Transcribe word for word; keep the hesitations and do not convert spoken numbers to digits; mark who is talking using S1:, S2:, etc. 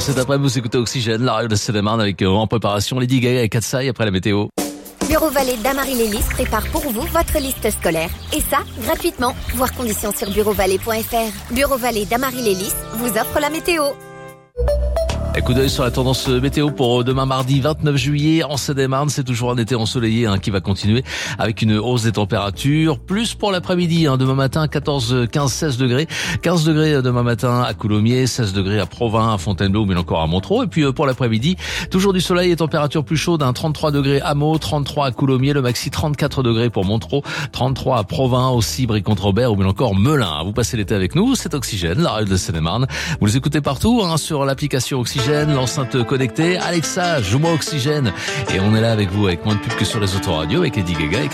S1: Alors cet après-midi, vous écoutez Oxygène, la radio de Seine-et-Marne avec euh, en préparation Lady Gaga et Katsai après la météo.
S2: Bureau Vallée d'Amarie-Lélis prépare pour vous votre liste scolaire. Et ça, gratuitement. Voir conditions sur bureau vallée point f r. Bureau Vallée d'Amarie-Lélis vous offre la météo.
S1: Un coup d'œil sur la tendance météo pour demain mardi vingt-neuf juillet en Seine-et-Marne. C'est toujours un été ensoleillé hein, qui va continuer avec une hausse des températures. Plus pour l'après-midi, hein, demain matin quatorze, quinze, seize degrés. quinze degrés demain matin à Coulommiers, seize degrés à Provins, à Fontainebleau, mais encore à Montreux. Et puis pour l'après-midi, toujours du soleil et température plus chaude, hein, trente-trois degrés à Meaux, trente-trois à Coulommiers, le maxi trente-quatre degrés pour Montreux, trente-trois à Provins, aussi Brie-Comte-Robert ou bien encore Melun. Vous passez l'été avec nous, c'est Oxygène, la radio de Seine-et-Marne. Vous les écoutez partout hein, sur l'application Oxygène, l'enceinte connectée. Alexa, joue-moi Oxygène. Et on est là avec vous avec moins de pubs que sur les autoradios avec Lady Gaga et